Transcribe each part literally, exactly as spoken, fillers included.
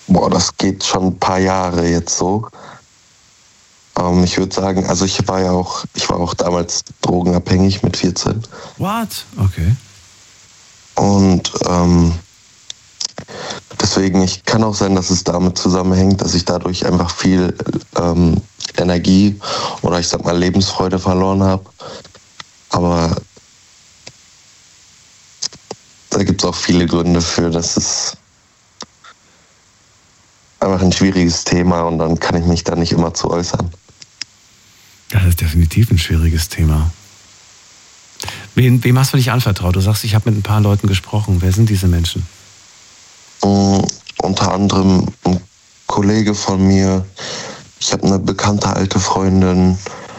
boah, das geht schon ein paar Jahre jetzt so. Ähm, ich würde sagen, also ich war ja auch, ich war auch damals drogenabhängig mit vierzehn. What? Okay. Und ähm, deswegen, ich kann auch sein, dass es damit zusammenhängt, dass ich dadurch einfach viel ähm, Energie oder ich sag mal Lebensfreude verloren habe. Aber da gibt es auch viele Gründe für, dass es einfach ein schwieriges Thema und dann kann ich mich da nicht immer zu äußern. Ja, das ist definitiv ein schwieriges Thema. Wem, wem hast du dich anvertraut? Du sagst, ich habe mit ein paar Leuten gesprochen. Wer sind diese Menschen? Um, unter anderem ein Kollege von mir. Ich habe eine bekannte alte Freundin.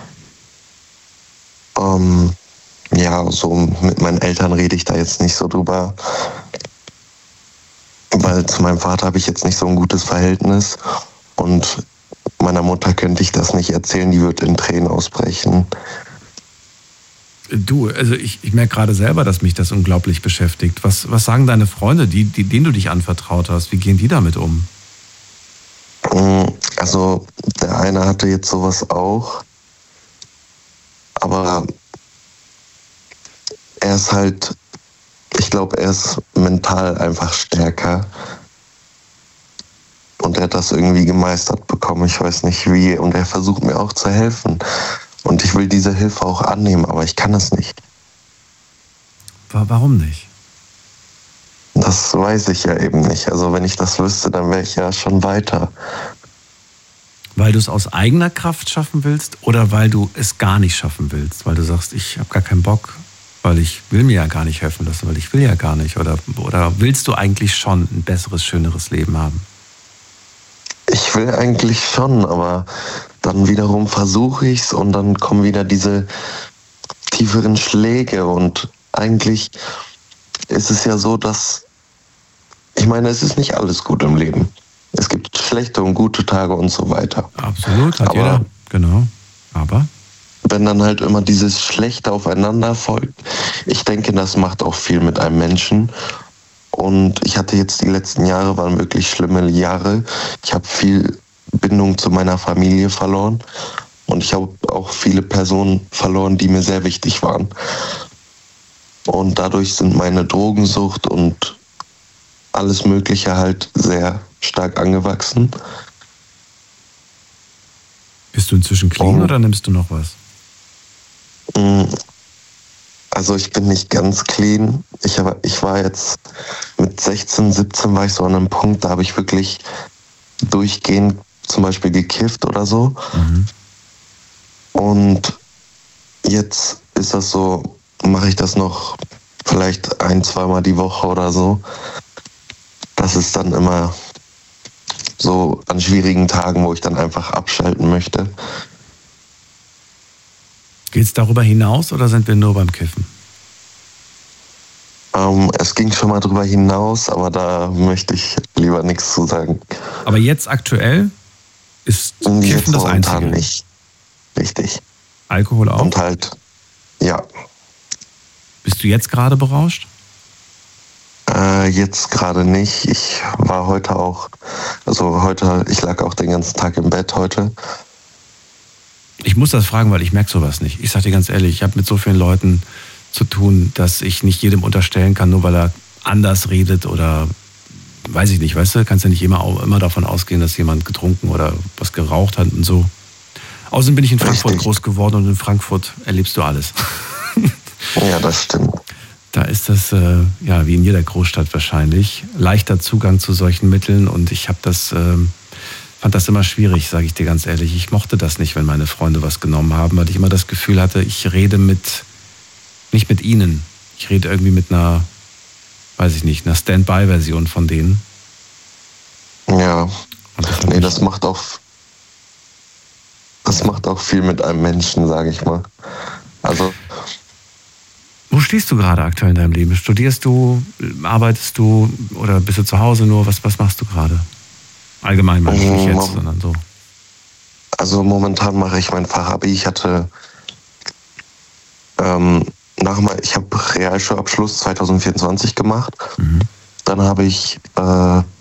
Ähm, ja, so mit meinen Eltern rede ich da jetzt nicht so drüber. Weil zu meinem Vater habe ich jetzt nicht so ein gutes Verhältnis. Und meiner Mutter könnte ich das nicht erzählen, die wird in Tränen ausbrechen. Du, also ich, ich merke gerade selber, dass mich das unglaublich beschäftigt. Was, was sagen deine Freunde, die, die, denen du dich anvertraut hast? Wie gehen die damit um? Also der eine hatte jetzt sowas auch, aber er ist halt, ich glaube, er ist mental einfach stärker und er hat das irgendwie gemeistert bekommen, ich weiß nicht wie, und er versucht mir auch zu helfen. Und ich will diese Hilfe auch annehmen, aber ich kann es nicht. Warum nicht? Das weiß ich ja eben nicht. Also wenn ich das wüsste, dann wäre ich ja schon weiter. Weil du es aus eigener Kraft schaffen willst oder weil du es gar nicht schaffen willst? Weil du sagst, ich habe gar keinen Bock, weil ich will mir ja gar nicht helfen lassen, weil ich will ja gar nicht. Oder, oder willst du eigentlich schon ein besseres, schöneres Leben haben? Ich will eigentlich schon, aber dann wiederum versuche ich es und dann kommen wieder diese tieferen Schläge und eigentlich ist es ja so, dass, ich meine, es ist nicht alles gut im Leben. Es gibt schlechte und gute Tage und so weiter. Absolut, hat aber jeder, genau. Aber? Wenn dann halt immer dieses Schlechte aufeinander folgt, ich denke, das macht auch viel mit einem Menschen. Und ich hatte jetzt die letzten Jahre, waren wirklich schlimme Jahre. Ich habe viel Bindung zu meiner Familie verloren. Und ich habe auch viele Personen verloren, die mir sehr wichtig waren. Und dadurch sind meine Drogensucht und alles Mögliche halt sehr stark angewachsen. Bist du inzwischen clean und, oder nimmst du noch was? Also ich bin nicht ganz clean. Ich, hab, ich war jetzt mit sechzehn, siebzehn war ich so an einem Punkt, da habe ich wirklich durchgehend zum Beispiel gekifft oder so. Mhm. Und jetzt ist das so, mache ich das noch vielleicht ein, zweimal die Woche oder so. Das ist dann immer so an schwierigen Tagen, wo ich dann einfach abschalten möchte. Geht es darüber hinaus oder sind wir nur beim Kiffen? Ähm, es ging schon mal darüber hinaus, aber da möchte ich lieber nichts zu sagen. Aber jetzt aktuell ist Kiffen jetzt das Einzige? Nicht. Richtig. Alkohol auch? Und halt, ja. Bist du jetzt gerade berauscht? Äh, jetzt gerade nicht. Ich war heute auch, also heute, ich lag auch den ganzen Tag im Bett heute. Ich muss das fragen, weil ich merke sowas nicht. Ich sag dir ganz ehrlich, ich habe mit so vielen Leuten zu tun, dass ich nicht jedem unterstellen kann, nur weil er anders redet oder weiß ich nicht, weißt du, kannst ja nicht immer, immer davon ausgehen, dass jemand getrunken oder was geraucht hat und so. Außerdem bin ich in Frankfurt Richtig. groß geworden und in Frankfurt erlebst du alles. Ja, das stimmt. Da ist das, äh, ja, wie in jeder Großstadt wahrscheinlich, leichter Zugang zu solchen Mitteln und ich habe das, äh, fand das immer schwierig, sage ich dir ganz ehrlich. Ich mochte das nicht, wenn meine Freunde was genommen haben, weil ich immer das Gefühl hatte, ich rede mit, nicht mit ihnen. Ich rede irgendwie mit einer, weiß ich nicht, einer Standby-Version von denen. Ja, das nee, das macht auch, das macht auch viel mit einem Menschen, sage ich mal. Also. Wo stehst du gerade aktuell in deinem Leben? Studierst du, arbeitest du oder bist du zu Hause nur? Was, was machst du gerade? Allgemein meine ich nicht jetzt, sondern so. Also momentan mache ich mein Fachabi. Ich hatte ähm, nach ich habe Realschulabschluss zwanzig vierundzwanzig gemacht. Mhm. Dann habe ich äh,